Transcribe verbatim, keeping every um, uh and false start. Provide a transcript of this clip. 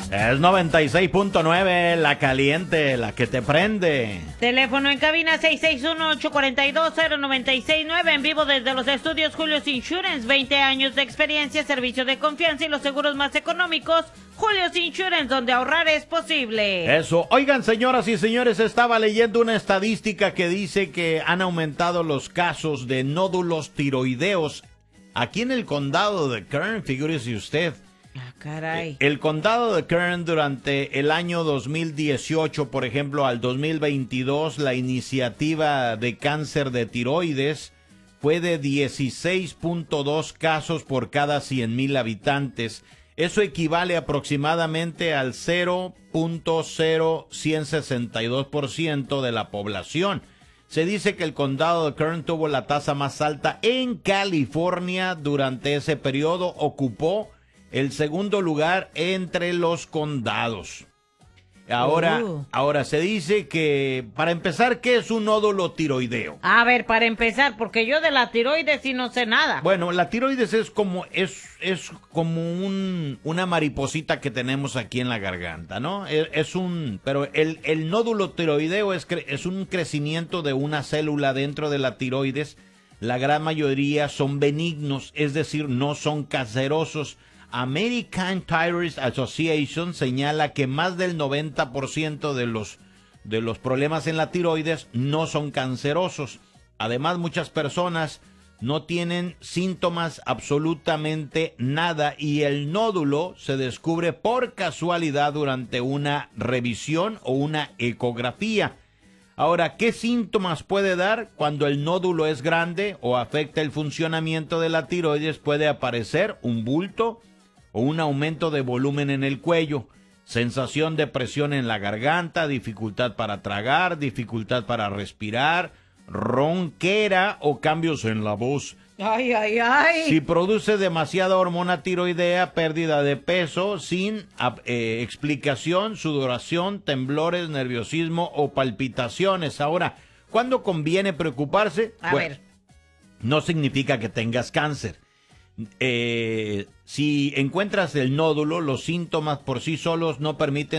Es noventa y seis punto nueve, la caliente, la que te prende. Teléfono en cabina seis seis uno, ocho cuatro dos, cero nueve seis nueve, en vivo desde los estudios Julio's Insurance, veinte años de experiencia, servicio de confianza y los seguros más económicos. Julio's Insurance, donde ahorrar es posible. Eso. Oigan, señoras y señores, estaba leyendo una estadística que dice que han aumentado los casos de nódulos tiroideos aquí en el condado de Kern, figúrese usted. Ah, caray. El condado de Kern durante el año dos mil dieciocho, por ejemplo, al dos mil veintidós, la iniciativa de cáncer de tiroides fue de dieciséis punto dos casos por cada cien mil habitantes. Eso equivale aproximadamente al cero punto cero ciento sesenta y dos por ciento de la población. Se dice que el condado de Kern tuvo la tasa más alta en California durante ese periodo, ocupó el segundo lugar entre los condados. Ahora, Uh. ahora se dice que, para empezar, ¿qué es un nódulo tiroideo? A ver, para empezar, porque yo de la tiroides sí no sé nada. Bueno, la tiroides es como, es, es como un, una mariposita que tenemos aquí en la garganta, ¿no? Es, es un, pero el, el nódulo tiroideo es, cre- es un crecimiento de una célula dentro de la tiroides. La gran mayoría son benignos, es decir, no son cancerosos. American Thyroid Association señala que más del noventa por ciento de los, de los problemas en la tiroides no son cancerosos. Además, muchas personas no tienen síntomas absolutamente nada y el nódulo se descubre por casualidad durante una revisión o una ecografía. Ahora, ¿qué síntomas puede dar cuando el nódulo es grande o afecta el funcionamiento de la tiroides? Puede aparecer un bulto o un aumento de volumen en el cuello, sensación de presión en la garganta, dificultad para tragar, dificultad para respirar, ronquera o cambios en la voz. Ay, ay, ay. Si produce demasiada hormona tiroidea, pérdida de peso sin eh, explicación, sudoración, temblores, nerviosismo o palpitaciones. Ahora, ¿cuándo conviene preocuparse? A Bueno, ver. no significa que tengas cáncer. Eh, si encuentras el nódulo, los síntomas por sí solos no permiten